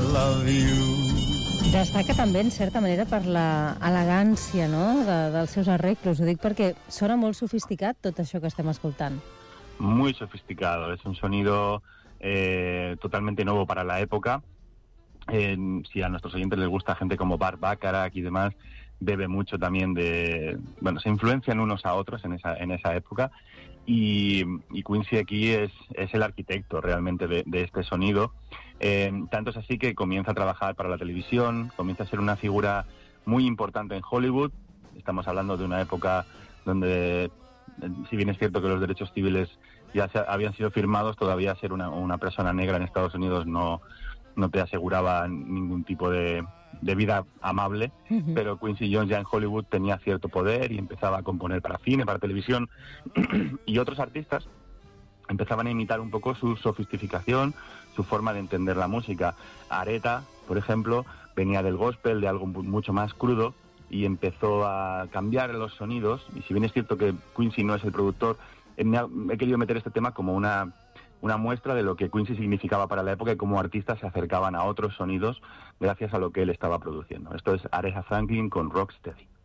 love you. Destaca també, en certa manera, per l'elegància, no?, dels seus arreglos. Ho dic perquè sona molt sofisticat tot això que estem escoltant. Muy sofisticado, es un sonido totalmente nuevo para la época. Si a nuestros oyentes les gusta gente como Burt Bacharach y demás, bebe mucho también se influencian unos a otros en esa época, y Quincy aquí es el arquitecto realmente de este sonido. Tanto es así que comienza a trabajar para la televisión, comienza a ser una figura muy importante en Hollywood. Estamos hablando de una época donde, si bien es cierto que los derechos civiles ya habían sido firmados, todavía ser una persona negra en Estados Unidos no te aseguraba ningún tipo de vida amable, pero Quincy Jones ya en Hollywood tenía cierto poder y empezaba a componer para cine, para televisión, y otros artistas empezaban a imitar un poco su sofisticación, su forma de entender la música. Aretha, por ejemplo, venía del gospel, de algo mucho más crudo, y empezó a cambiar los sonidos, y si bien es cierto que Quincy no es el productor, he querido meter este tema como una muestra de lo que Quincy significaba para la época y cómo artistas se acercaban a otros sonidos gracias a lo que él estaba produciendo. Esto es Aretha Franklin con Rocksteady.